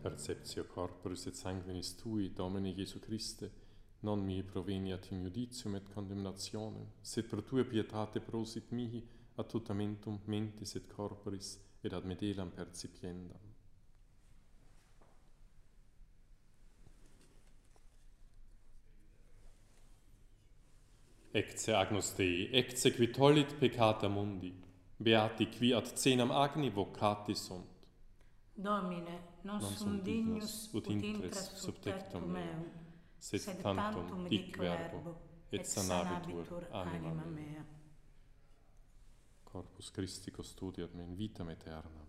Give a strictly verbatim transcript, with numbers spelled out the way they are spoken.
Perceptio corporis et sanguinis tui, Domine Iesu Christe, non mihi proveniat in judicium et condemnationem, sed per tua pietate prosit mihi ad tutamentum mentis et corporis et ad medelam percipiendam. Ecce agnus Dei, ecce qui tollit peccata mundi, beati qui ad cenam agni vocati sunt. Domine, non, non sum dignus ut intras sub tectum meum, sed sed tantum dic verbo, et sanabitur anima mea. Corpus Christi custodiat me in vitam aeternam.